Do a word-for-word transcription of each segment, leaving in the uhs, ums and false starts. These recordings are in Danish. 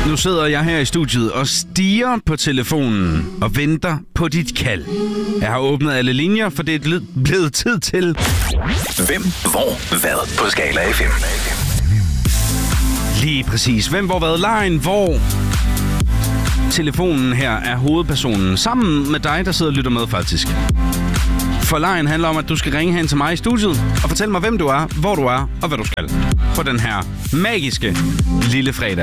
Nu sidder jeg her i studiet og stiger på telefonen og venter på dit kald. Jeg har åbnet alle linjer, for det er blevet tid til... Hvem, hvor, hvad på Skala F M? Lige præcis. Hvem, hvor, hvad, lejen, hvor... Telefonen her er hovedpersonen, sammen med dig, der sidder og lytter med faktisk. For lejen handler om, at du skal ringe hen til mig i studiet og fortælle mig, hvem du er, hvor du er og hvad du skal. På den her magiske lille fredag.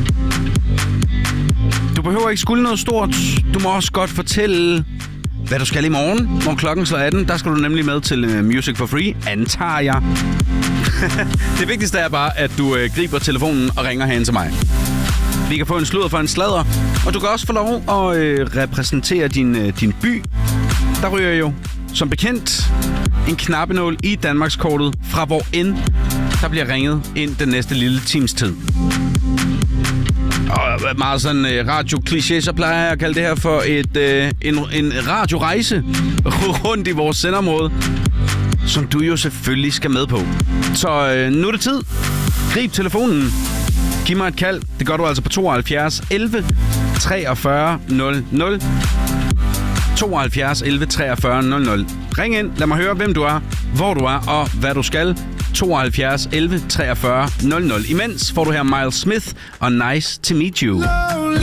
Du behøver ikke skulle noget stort. Du må også godt fortælle, hvad du skal i morgen, når klokken slår atten. Der skal du nemlig med til Music for Free, antager jeg. Det vigtigste er bare, at du øh, griber telefonen og ringer hen til mig. Vi kan få en sludder for en sladder, og du kan også få lov at øh, repræsentere din, øh, din by. Der ryger jo, som bekendt, en knappenål i Danmarkskortet fra hvor end der bliver ringet ind den næste lille times tid. Og meget sådan øh, radio-kliché, så plejer jeg at kalde det her for et, øh, en, en radiorejse rundt i vores sendområde, som du jo selvfølgelig skal med på. Så øh, nu er det tid. Grib telefonen. Giv mig et kald. Det gør du altså på tooghalvfjerds elleve treogfyrre nul nul. tooghalvfjerds elleve treogfyrre nul nul. Ring ind. Lad mig høre, hvem du er, hvor du er og hvad du skal. tooghalvfjerds elleve treogfyrre nul nul. Imens får du her Miles Smith og Nice to Meet You.